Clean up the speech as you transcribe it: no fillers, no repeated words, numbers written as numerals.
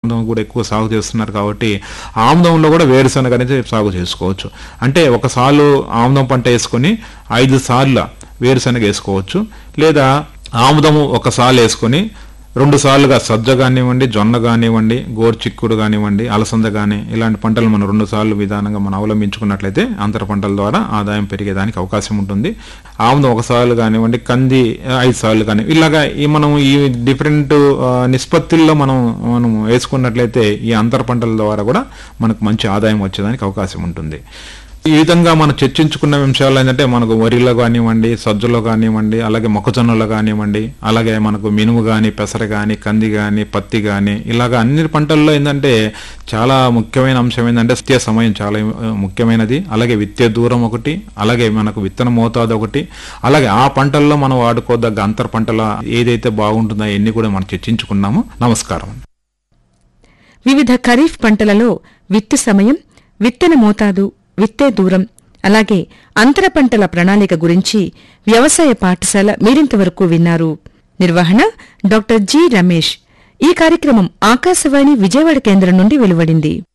ఆముదం కూడా ఎక్కువ సాగు చేస్తున్నారు కాబట్టి ఆముదంలో కూడా వేరుశనగ అనేది సాగు చేసుకోవచ్చు. అంటే ఒక సాలు ఆముదం పంట వేసుకొని 5 సార్లు వేరుశనగ వేసుకోవచ్చు. లేదా ఆముదము ఒక సాలు వేసుకొని 2 సార్లుగా సజ్జ కానివ్వండి, జొన్న కానివ్వండి, గోరుచిక్కుడు కానివ్వండి, అలసంద కానీ ఇలాంటి పంటలు మనం 2 సార్లు విధానంగా మనం అవలంబించుకున్నట్లయితే అంతర పంటల ద్వారా ఆదాయం పెరిగేదానికి అవకాశం ఉంటుంది. ఆముదం 1 సార్లు కానివ్వండి, కంది 5 సార్లు కానీ ఇలాగా మనం ఈ డిఫరెంట్ నిష్పత్తుల్లో మనం వేసుకున్నట్లయితే ఈ అంతర పంటల ద్వారా కూడా మనకు మంచి ఆదాయం వచ్చేదానికి అవకాశం ఉంటుంది. ఈ విధంగా మనం చర్చించుకున్న విషయాలు ఏంటంటే మనకు వరిలో కానివ్వండి, సజ్జలో కానివ్వండి, అలాగే మొక్కజొన్నలో కానివ్వండి, అలాగే మనకు మినుము కానీ, పెసర కానీ, కంది కానీ, పత్తి కానీ ఇలాగ అన్ని పంటల్లో ఏంటంటే చాలా ముఖ్యమైన అంశం ఏంటంటే విత్తే సమయం చాలా ముఖ్యమైనది. అలాగే విత్తే దూరం ఒకటి, అలాగే మనకు విత్తన మోతాదు ఒకటి, అలాగే ఆ పంటల్లో మనం వాడుకోదగ్గ అంతర పంటల ఏదైతే బాగుంటుందో అవన్నీ కూడా మనం చర్చించుకున్నాము. నమస్కారం. వివిధ ఖరీఫ్ పంటలలో విత్తు సమయం, విత్తన మోతాదు, విత్తే దూరం, అలాగే అంతర పంటల ప్రణాళిక గురించి వ్యవసాయ పాఠశాల మీరింతవరకు విన్నారు. నిర్వహణ డాక్టర్ జి. రమేష్. ఈ కార్యక్రమం ఆకాశవాణి విజయవాడ కేంద్రం నుండి వెలువడింది.